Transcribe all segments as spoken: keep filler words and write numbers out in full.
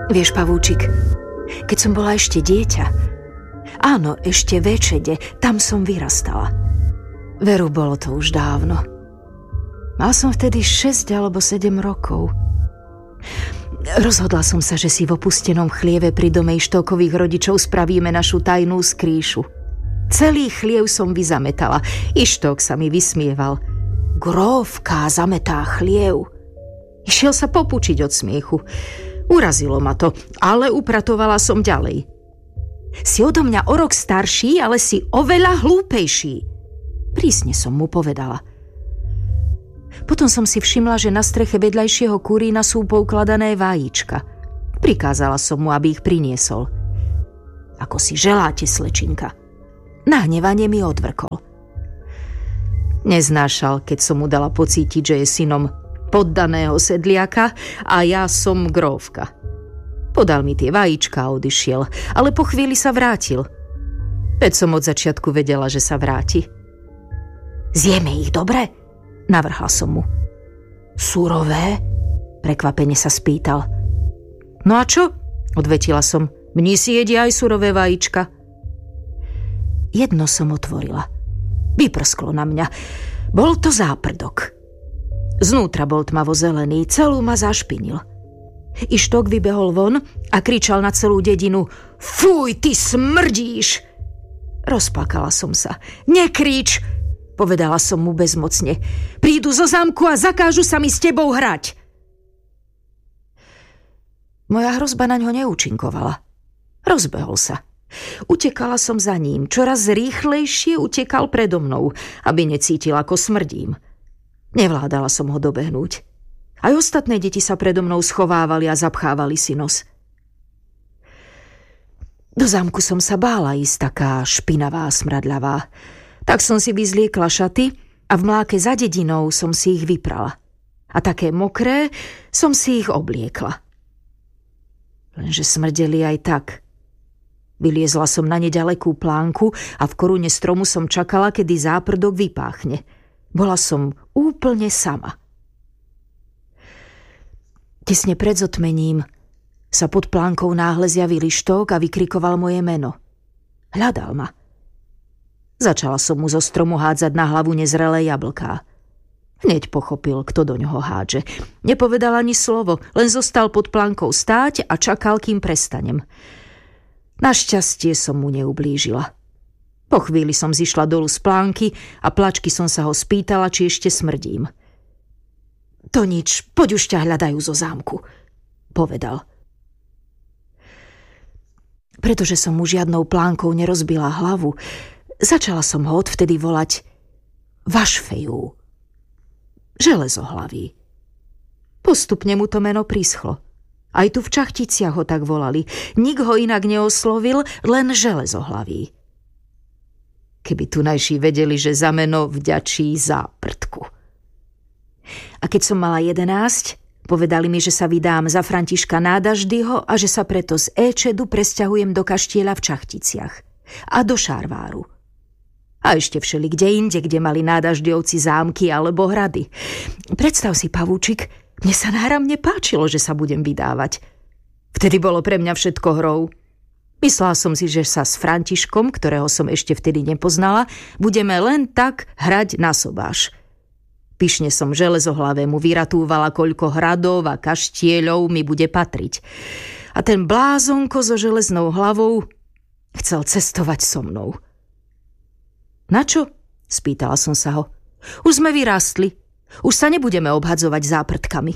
Vieš, pavúčik, keď som bola ešte dieťa, áno, ešte večede, tam som vyrastala. Veru, bolo to už dávno. Mal som vtedy šesť alebo sedem rokov. Rozhodla som sa, že si v opustenom chlieve pri dome Ištókových rodičov spravíme našu tajnú skrýšu. Celý chliev som vyzametala. Ištók sa mi vysmieval. Grófka zametá chliev. Išiel sa popučiť od smiechu. Urazilo ma to, ale upratovala som ďalej. Si odo mňa o rok starší, ale si oveľa hlúpejší. Prísne som mu povedala. Potom som si všimla, že na streche vedľajšieho kurína sú poukladané vajíčka. Prikázala som mu, aby ich priniesol. Ako si želáte, slečinka? Nahnevanie mi odvrkol. Neznášal, keď som mu dala pocítiť, že je synom poddaného sedliaka a ja som grófka. Podal mi tie vajíčka a odišiel, ale po chvíli sa vrátil. Veď som od začiatku vedela, že sa vráti. Zjeme ich, dobre? Navrhla som mu. Surové? Prekvapene sa spýtal. No a čo? Odvetila som. Mni si jedia aj surové vajíčka. Jedno som otvorila. Vyprsklo na mňa. Bol to záprdok. Znútra bol tmavo-zelený, celú ma zašpinil. Ištók vybehol von a kričal na celú dedinu: Fuj, ty smrdíš! Rozplakala som sa. Nekrič, povedala som mu bezmocne. Prídu zo zámku a zakážu sa mi s tebou hrať. Moja hrozba na ňo neúčinkovala. Rozbehol sa. Utekala som za ním, čoraz rýchlejšie utekal predo mnou, aby necítil, ako smrdím. Nevládala som ho dobehnúť. Aj ostatné deti sa predo mnou schovávali a zapchávali si nos. Do zámku som sa bála ísť, taká špinavá, smradľavá. Tak som si vyzliekla šaty a v mláke za dedinou som si ich vyprala. A také mokré som si ich obliekla. Lenže smrdeli aj tak. Vyliezla som na neďalekú plánku a v korune stromu som čakala, kedy záprdok vypáchne. Bola som úplne sama. Tesne pred zotmením sa pod plánkou náhle zjavil Ištók a vykrikoval moje meno. Hľadal ma. Začala som mu zo stromu hádzať na hlavu nezrelé jablká. Hneď pochopil, kto do ňoho hádže. Nepovedal ani slovo, len zostal pod plánkou stáť a čakal, kým prestanem. Našťastie som mu neublížila. Po chvíli som zišla dolu z plánky a plačky som sa ho spýtala, či ešte smrdím. To nič, poď už ťa hľadajú zo zámku, povedal. Pretože som mu žiadnou plánkou nerozbila hlavu, začala som ho odvtedy volať Vašfejú, železohlavý. Postupne mu to meno prischlo. Aj tu v Čachticiach ho tak volali. Nik ho inak neoslovil, len železohlavý. Keby tunajší vedeli, že za meno vďačí záprdku. A keď som mala jedenásť, povedali mi, že sa vydám za Františka Nádaždyho a že sa preto z Éčedu presťahujem do kaštieľa v Čachticiach a do Šarváru. A ešte všeli kde inde, kde mali Nádaždyovci zámky alebo hrady. Predstav si, pavúčik, mne sa náramne páčilo, že sa budem vydávať. Vtedy bolo pre mňa všetko hrou. Myslela som si, že sa s Františkom, ktorého som ešte vtedy nepoznala, budeme len tak hrať na sobáš. Pyšne som železohlavému vyratúvala, koľko hradov a kaštieľov mi bude patriť. A ten blázonko so železnou hlavou chcel cestovať so mnou. Na čo? Spýtala som sa ho. Už sme vyrástli. Už sa nebudeme obhadzovať záprdkami.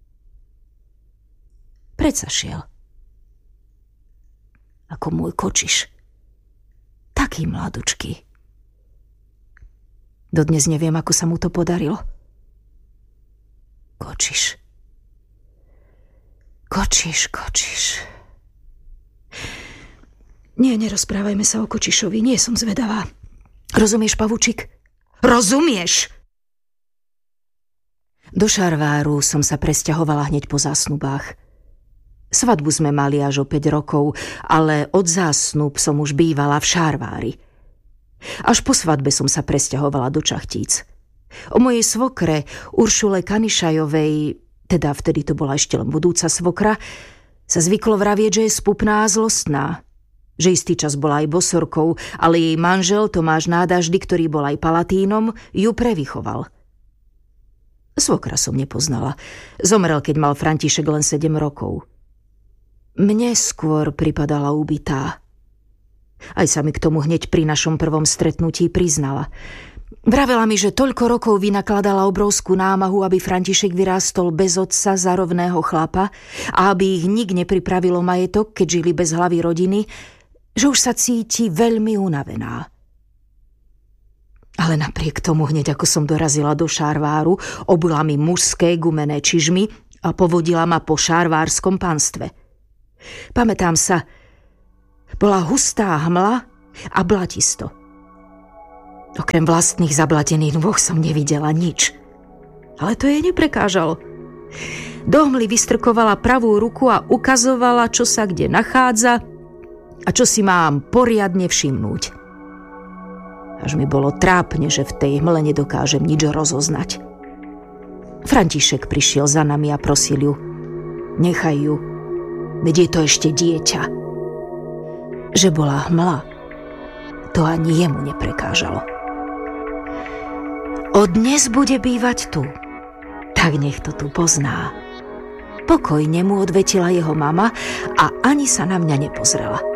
Predsa šiel. Ako môj kočiš. Taký mladučký. Dodnes neviem, ako sa mu to podarilo. Kočiš. Kočiš, kočiš. Nie, nerozprávajme sa o kočišovi, nie som zvedavá. Rozumieš, pavúčik? Rozumieš? Do Šarváru som sa presťahovala hneď po zásnubách. Svadbu sme mali až o päť rokov, ale od zásnub som už bývala v Šarvári. Až po svadbe som sa presťahovala do Čachtíc. O mojej svokre, Uršule Kanišajovej, teda vtedy to bola ešte len budúca svokra, sa zvyklo vravieť, že je spupná a zlostná. Že istý čas bola aj bosorkou, ale jej manžel Tomáš Nádaždy, ktorý bol aj palatínom, ju prevychoval. Svokra som nepoznala. Zomrel, keď mal František len sedem rokov. Mne skôr pripadala ubitá. Aj sa mi k tomu hneď pri našom prvom stretnutí priznala. Vravela mi, že toľko rokov vynakladala obrovskú námahu, aby František vyrástol bez otca za rovného chlapa a aby ich nik nepripravilo majetok, keď žili bez hlavy rodiny, že už sa cíti veľmi unavená. Ale napriek tomu, hneď ako som dorazila do šárváru, obula mi mužské gumené čižmy a povodila ma po šárvárskom panstve. Pamätám sa, bola hustá hmla a blatisto. Okrem vlastných zablatených nôh som nevidela nič. Ale to jej neprekážalo. Do hmly vystrkovala pravú ruku a ukazovala, čo sa kde nachádza a čo si mám poriadne všimnúť. Až mi bolo trápne, že v tej hmle nedokážem nič rozoznať. František prišiel za nami a prosil ju: nechaj ju, veď je to ešte dieťa. Že bola hmla, to ani jemu neprekážalo. Od dnes bude bývať tu, tak nech to tu pozná. Pokojne mu odvetila jeho mama a ani sa na mňa nepozrela.